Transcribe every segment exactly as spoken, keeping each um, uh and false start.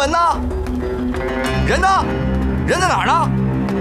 文呢？人呢？人在哪儿呢？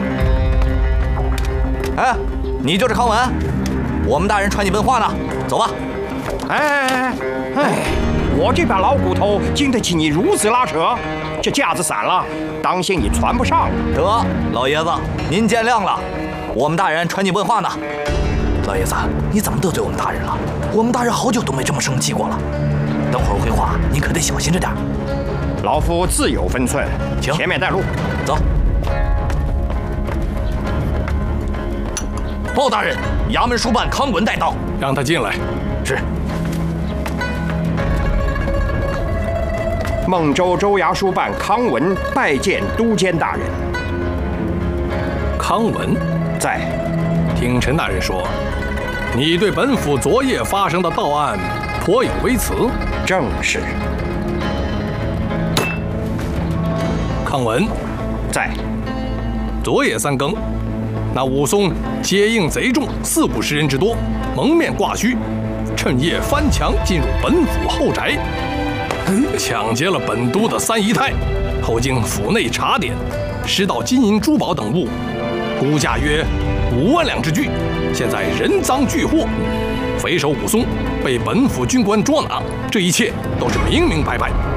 哎，你就是康文，我们大人传你问话呢，走吧。 哎哎哎哎，我这把老骨头经得起你如此拉扯，这架子散了，当心你传不上。 得，老爷子您见谅了，我们大人传你问话呢。老爷子，你怎么得罪我们大人了？我们大人好久都没这么生气过了。等会儿回话，您可得小心着点。 老夫自有分寸， 请前面带路， 走。鲍大人，衙门书办康文带到， 让他进来。 是。 孟州州衙书办康文拜见都监大人。 康文在。 听陈大人说，你对本府昨夜发生的盗案颇有微词。 正是。 康文在。 昨夜三更，那武松接应贼众四五十人之多，蒙面挂须，趁夜翻墙进入本府后宅，抢劫了本都的三姨太，后经府内查点，拾到金银珠宝等物，估价约五万两之巨，现在人赃俱获，匪首武松被本府军官捉拿，这一切都是明明白白。